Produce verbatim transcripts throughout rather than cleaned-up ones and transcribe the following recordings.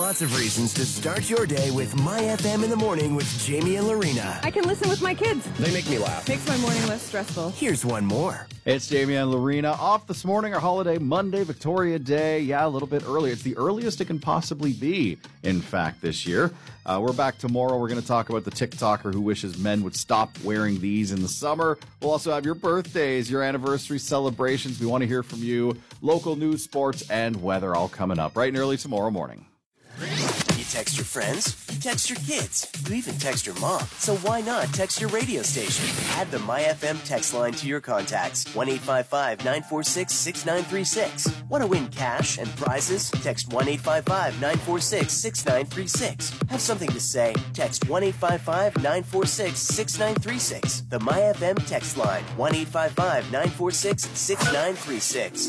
lots of reasons to start your day with My F M in the morning with Jamie and Lorena. I can listen with my kids. They make me laugh. Makes my morning less stressful. Here's one more. It's Jamie and Lorena off this morning, our holiday Monday, Victoria Day. Yeah, a little bit earlier. It's the earliest it can possibly be, in fact, this year. Uh, we're back tomorrow. We're going to talk about the TikToker who wishes men would stop wearing these in the summer. We'll also have your birthdays, your anniversary celebrations. We want to hear from you. Local news, sports, and weather all coming up bright and early tomorrow morning. You text your friends, you text your kids, you even text your mom. So why not text your radio station? Add the My F M text line to your contacts. one eight five five, nine four six, six nine three six. Want to win cash and prizes? Text one eight five five, nine four six, six nine three six. Have something to say? Text one eight five five, nine four six, six nine three six. The My F M text line. one eight five five, nine four six, six nine three six.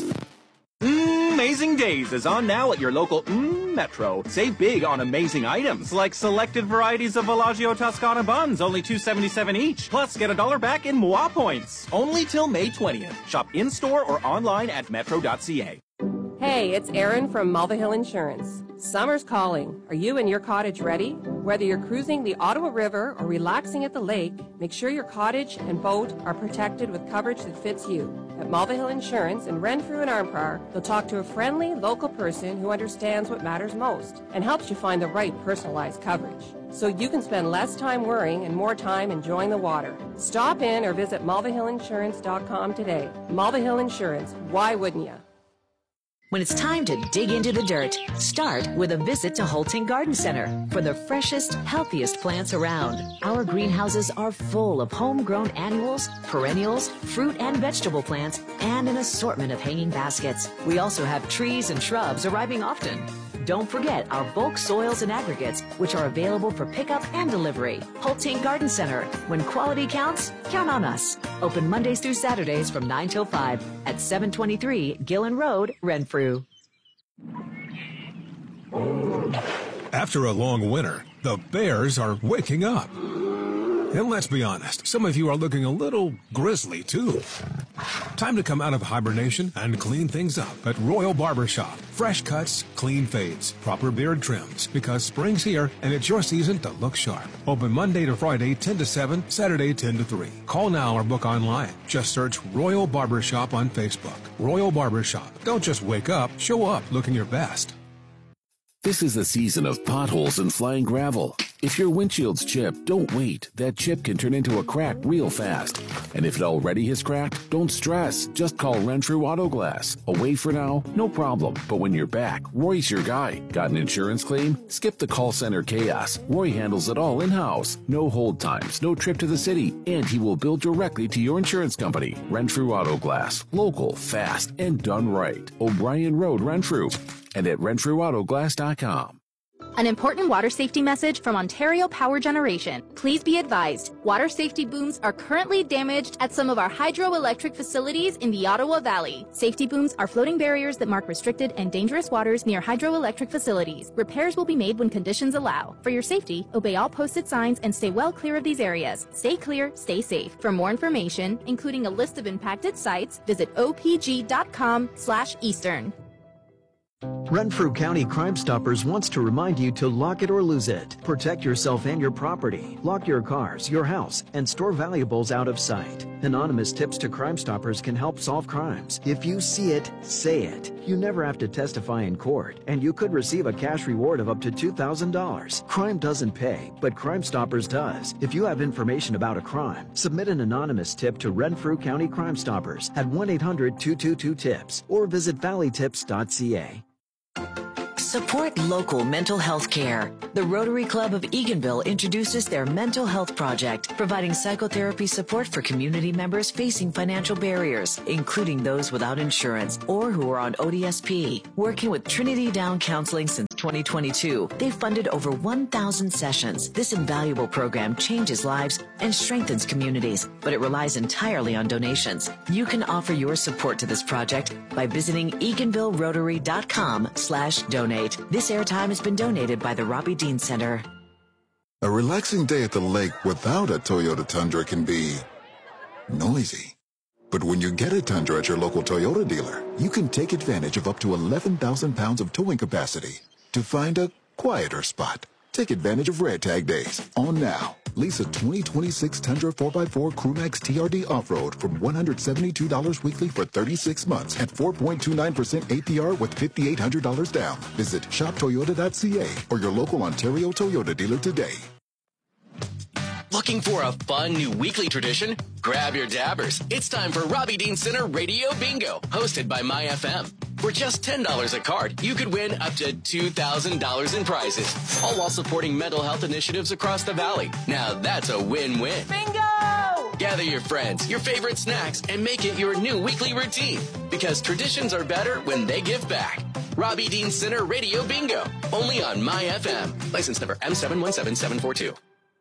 Mm, Amazing Days is on now at your local mm, Metro. Save big on amazing items like selected varieties of Villaggio Toscana buns, only two seventy-seven each. Plus, get a dollar back in M W A points. Only till May twentieth. Shop in-store or online at metro dot c a. Hey, it's Erin from Mulvihill Insurance. Summer's calling. Are you and your cottage ready? Whether you're cruising the Ottawa River or relaxing at the lake, make sure your cottage and boat are protected with coverage that fits you. At Mulvihill Insurance in Renfrew and Armpar, you'll talk to a friendly local person who understands what matters most and helps you find the right personalized coverage, so you can spend less time worrying and more time enjoying the water. Stop in or visit mulvihill insurance dot com today. Mulvihill Insurance, why wouldn't you? When it's time to dig into the dirt, start with a visit to Holting Garden Center for the freshest, healthiest plants around. Our greenhouses are full of homegrown annuals, perennials, fruit and vegetable plants, and an assortment of hanging baskets. We also have trees and shrubs arriving often. Don't forget our bulk soils and aggregates, which are available for pickup and delivery. Holting Garden Center. When quality counts, count on us. Open Mondays through Saturdays from nine till five at seven twenty-three Gillen Road, Renfrew. After a long winter, the bears are waking up. And let's be honest, some of you are looking a little grisly, too. Time to come out of hibernation and clean things up at Royal Barbershop. Fresh cuts, clean fades, proper beard trims, because spring's here and it's your season to look sharp. Open Monday to Friday, ten to seven, Saturday, ten to three. Call now or book online. Just search Royal Barbershop on Facebook. Royal Barbershop. Don't just wake up, show up looking your best. This is the season of potholes and flying gravel. If your windshield's chipped, don't wait. That chip can turn into a crack real fast. And if it already has cracked, don't stress. Just call Renfrew Auto Glass. Away for now? No problem. But when you're back, Roy's your guy. Got an insurance claim? Skip the call center chaos. Roy handles it all in-house. No hold times, no trip to the city, and he will bill directly to your insurance company. Renfrew Auto Glass. Local, fast, and done right. O'Brien Road, Renfrew. And at renfrew auto glass dot com. An important water safety message from Ontario Power Generation. Please be advised, water safety booms are currently damaged at some of our hydroelectric facilities in the Ottawa Valley. Safety booms are floating barriers that mark restricted and dangerous waters near hydroelectric facilities. Repairs will be made when conditions allow. For your safety, obey all posted signs and stay well clear of these areas. Stay clear, stay safe. For more information, including a list of impacted sites, visit o p g dot com slash eastern. Renfrew County Crime Stoppers wants to remind you to lock it or lose it. Protect yourself and your property. Lock your cars, your house, and store valuables out of sight. Anonymous tips to Crime Stoppers can help solve crimes. If you see it, say it. You never have to testify in court, and you could receive a cash reward of up to two thousand dollars. Crime doesn't pay, but Crime Stoppers does. If you have information about a crime, submit an anonymous tip to Renfrew County Crime Stoppers at one eight hundred, two two two, TIPS or visit valley tips dot c a. Support local mental health care. The Rotary Club of Eganville introduces their mental health project, providing psychotherapy support for community members facing financial barriers, including those without insurance or who are on O D S P. Working with Trinity Down Counseling since twenty twenty-two, they've funded over one thousand sessions. This invaluable program changes lives and strengthens communities, but it relies entirely on donations. You can offer your support to this project by visiting eganville rotary dot com slash donate. This airtime has been donated by the Robbie Dean Center. A relaxing day at the lake without a Toyota Tundra can be noisy. But when you get a Tundra at your local Toyota dealer, you can take advantage of up to eleven thousand pounds of towing capacity to find a quieter spot. Take advantage of Red Tag Days. On now. Lease a twenty twenty-six Tundra four by four Crewmax T R D Off-Road from one hundred seventy-two dollars weekly for thirty-six months at four point two nine percent A P R with five thousand eight hundred dollars down. Visit shop toyota dot c a or your local Ontario Toyota dealer today. Looking for a fun new weekly tradition? Grab your dabbers. It's time for Robbie Dean Center Radio Bingo, hosted by MyFM. For just ten dollars a card, you could win up to two thousand dollars in prizes, all while supporting mental health initiatives across the valley. Now that's a win-win. Bingo! Gather your friends, your favorite snacks, and make it your new weekly routine. Because traditions are better when they give back. Robbie Dean Center Radio Bingo, only on MyFM. License number M seven one seven seven four two.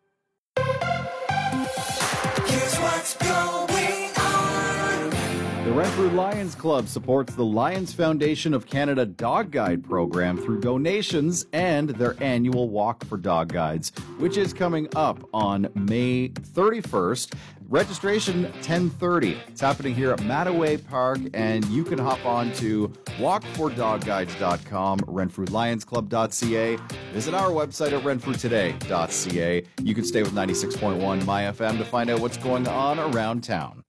Here's what's going on. The Renfrew Lions Club supports the Lions Foundation of Canada Dog Guide program through donations and their annual Walk for Dog Guides, which is coming up on May thirty-first. Registration ten thirty. It's happening here at Mattaway Park, and you can hop on to walk for dog guides dot com, renfrew lions club dot c a. Visit our website at renfrew today dot c a. You can stay with ninety-six point one MyFM to find out what's going on around town.